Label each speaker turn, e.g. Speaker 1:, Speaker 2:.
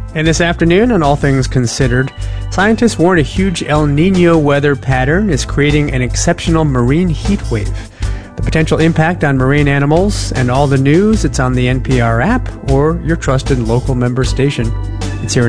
Speaker 1: And this afternoon, on All Things Considered, scientists warn a huge El Nino weather pattern is creating an exceptional marine heat wave. The potential impact on marine animals and all the news, it's on the NPR app or your trusted local member station. It's here